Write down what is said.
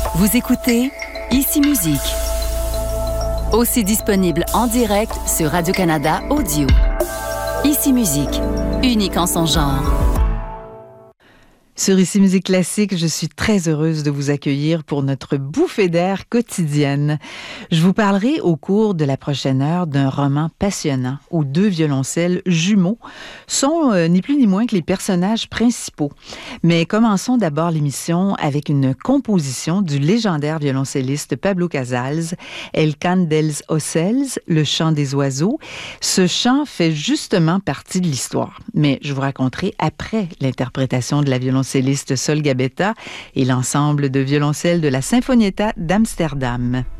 Vous écoutez Ici Musique. Aussi disponible en direct sur Radio-Canada Audio. Ici Musique, unique en son genre. Sur Ici Musique Classique, je suis très heureuse de vous accueillir pour notre bouffée d'air quotidienne. Je vous parlerai au cours de la prochaine heure d'un roman passionnant où deux violoncelles jumeaux sont ni plus ni moins que les personnages principaux. Mais commençons d'abord l'émission avec une composition du légendaire violoncelliste Pablo Casals, El Cant dels Ocells, le chant des oiseaux. Ce chant fait justement partie de l'histoire, mais je vous raconterai après l'interprétation de la violoncelliste Sol Gabetta et l'ensemble de violoncelles de la Sinfonietta d'Amsterdam.